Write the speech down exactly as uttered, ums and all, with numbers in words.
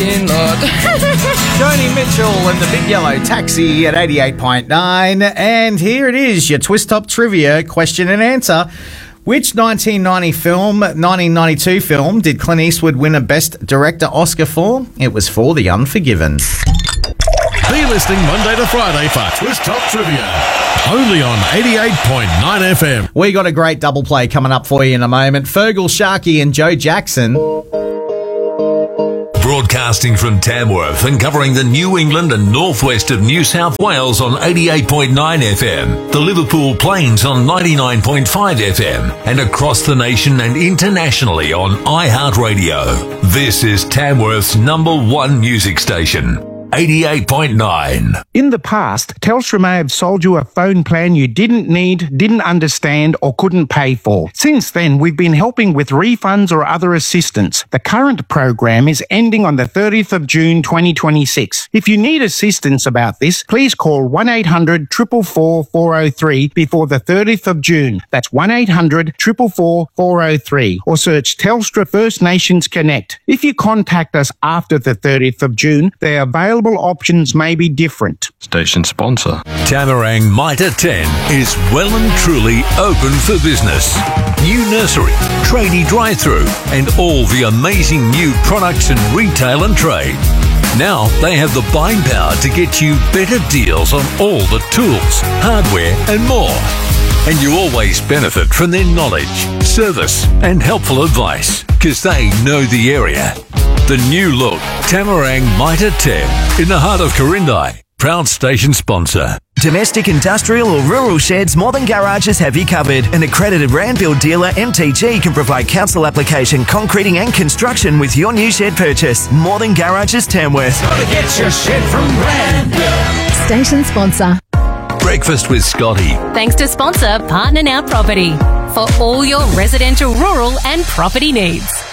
In Lord. Joni Mitchell and the Big Yellow Taxi at eighty-eight point nine. And here it is, your Twist Top Trivia question and answer. Which nineteen ninety film, nineteen ninety-two film, did Clint Eastwood win a Best Director Oscar for? It was for The Unforgiven. Be listening Monday to Friday for Twist Top Trivia. Only on eighty-eight point nine F M. We got a great double play coming up for you in a moment. Fergal Sharkey and Joe Jackson. Broadcasting from Tamworth and covering the New England and northwest of New South Wales on eighty-eight point nine F M, the Liverpool Plains on ninety-nine point five F M, and across the nation and internationally on iHeartRadio. This is Tamworth's number one music station. eighty-eight point nine. In the past, Telstra may have sold you a phone plan you didn't need, didn't understand, or couldn't pay for. Since then, we've been helping with refunds or other assistance. The current program is ending on the thirtieth of June twenty twenty-six. If you need assistance about this, please call one eight hundred, four four four, four oh three before the thirtieth of June. That's one eight hundred, four four four, four oh three. Or search Telstra First Nations Connect. If you contact us after the thirtieth of June, they are available options may be different. Station sponsor. Tamarang Mitre ten is well and truly open for business. New nursery, tradie drive-through, and all the amazing new products in retail and trade. Now they have the buying power to get you better deals on all the tools, hardware, and more. And you always benefit from their knowledge, service, and helpful advice, because they know the area. The new look, Tamarang Mitre ten, in the heart of Corindi. Proud station sponsor. Domestic, industrial or rural sheds, Modern Garages have you covered. An accredited Randfield dealer, M T G, can provide council application, concreting and construction with your new shed purchase. Modern Garages Tamworth. Gotta get your shed from Randfield. Station sponsor. Breakfast with Scotty. Thanks to sponsor Partner Now Property for all your residential, rural and property needs.